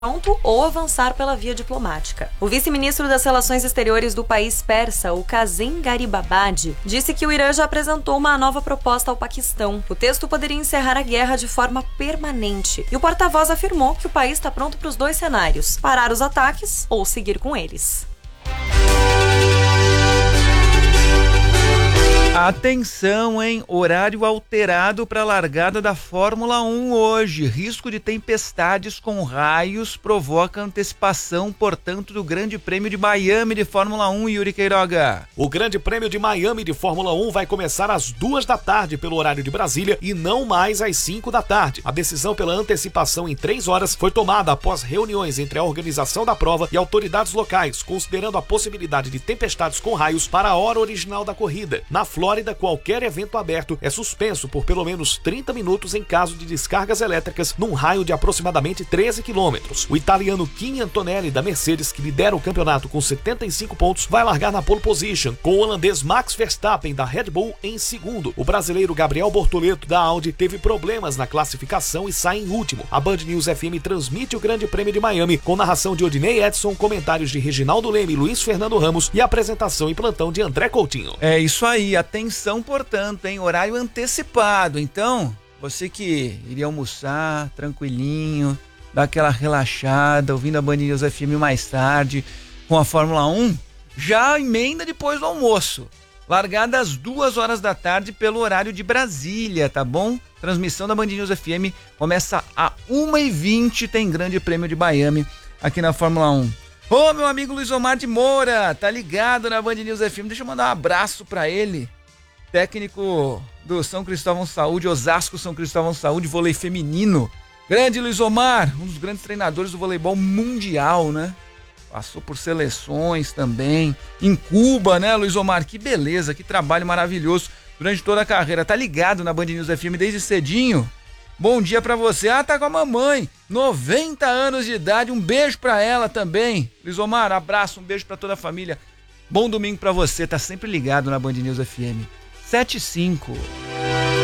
pronto ou avançar pela via diplomática. O vice-ministro das Relações Exteriores do país persa, o Kazem Garibabadi, disse que o Irã já apresentou uma nova proposta ao Paquistão. O texto poderia encerrar a guerra de forma permanente. E o porta-voz afirmou que o país está pronto para os dois cenários: parar os ataques ou seguir com eles. Atenção, hein? Horário alterado para a largada da Fórmula 1 hoje. Risco de tempestades com raios provoca antecipação, portanto, do Grande Prêmio de Miami de Fórmula 1, Yuri Queiroga. O Grande Prêmio de Miami de Fórmula 1 vai começar às 2 da tarde pelo horário de Brasília e não mais às 5 da tarde. A decisão pela antecipação em 3 horas foi tomada após reuniões entre a organização da prova e autoridades locais, considerando a possibilidade de tempestades com raios para a hora original da corrida. Na Flórida, qualquer evento aberto é suspenso por pelo menos 30 minutos em caso de descargas elétricas num raio de aproximadamente 13 quilômetros. O italiano Kimi Antonelli da Mercedes, que lidera o campeonato com 75 pontos, vai largar na pole position, com o holandês Max Verstappen da Red Bull em segundo. O brasileiro Gabriel Bortoleto da Audi teve problemas na classificação e sai em último. A Band News FM transmite o Grande Prêmio de Miami com narração de Odinei Edson, comentários de Reginaldo Leme e Luiz Fernando Ramos e apresentação em plantão de André Coutinho. É isso aí, atenção, portanto, hein? Horário antecipado. Então, você que iria almoçar tranquilinho, dar aquela relaxada, ouvindo a Band News FM mais tarde, com a Fórmula 1, já emenda depois do almoço. Largada às 2 horas da tarde pelo horário de Brasília, tá bom? Transmissão da Band News FM começa a 1h20, tem Grande Prêmio de Miami aqui na Fórmula 1. Ô, meu amigo Luiz Omar de Moura, tá ligado na Band News FM? Deixa eu mandar um abraço pra ele. Técnico do São Cristóvão Saúde, Osasco São Cristóvão Saúde, vôlei feminino. Grande Luiz Omar, um dos grandes treinadores do voleibol mundial, né? Passou por seleções também. Em Cuba, né, Luiz Omar? Que beleza, que trabalho maravilhoso durante toda a carreira. Tá ligado na Band News FM desde cedinho? Bom dia pra você. Ah, tá com a mamãe, 90 anos de idade, um beijo pra ela também. Luiz Omar, abraço, um beijo pra toda a família. Bom domingo pra você, tá sempre ligado na Band News FM. 7h05.